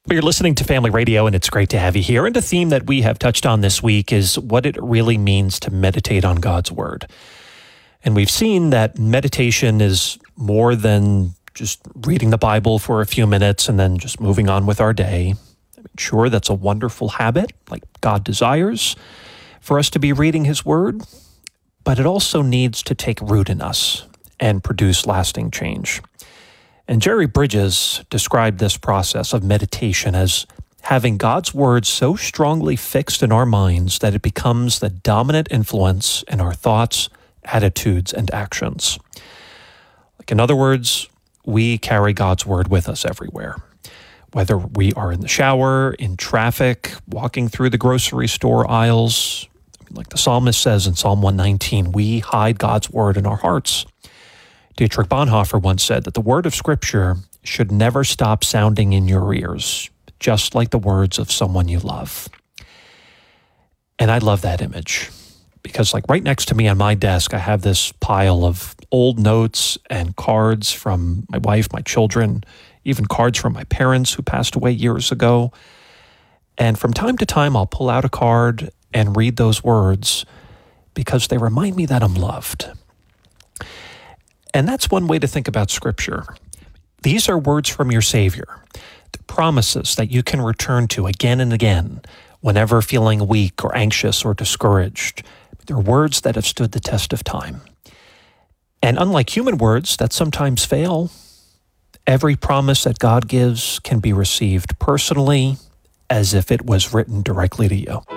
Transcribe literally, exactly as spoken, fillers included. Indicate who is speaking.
Speaker 1: Well, you're listening to Family Radio, and it's great to have you here. And the theme that we have touched on this week is what it really means to meditate on God's Word. And we've seen that meditation is more than just reading the Bible for a few minutes and then just moving on with our day. I mean, sure, that's a wonderful habit, like God desires for us to be reading His Word, but it also needs to take root in us and produce lasting change. And Jerry Bridges described this process of meditation as having God's Word so strongly fixed in our minds that it becomes the dominant influence in our thoughts, attitudes, and actions. Like, in other words, we carry God's Word with us everywhere. Whether we are in the shower, in traffic, walking through the grocery store aisles, like the psalmist says in Psalm one nineteen, we hide God's Word in our hearts. Dietrich Bonhoeffer once said that the word of Scripture should never stop sounding in your ears, just like the words of someone you love. And I love that image because, like, right next to me on my desk, I have this pile of old notes and cards from my wife, my children, even cards from my parents who passed away years ago. And from time to time, I'll pull out a card and read those words because they remind me that I'm loved. And that's one way to think about Scripture. These are words from your Savior, the promises that you can return to again and again whenever feeling weak or anxious or discouraged. They're words that have stood the test of time. And unlike human words that sometimes fail, every promise that God gives can be received personally as if it was written directly to you.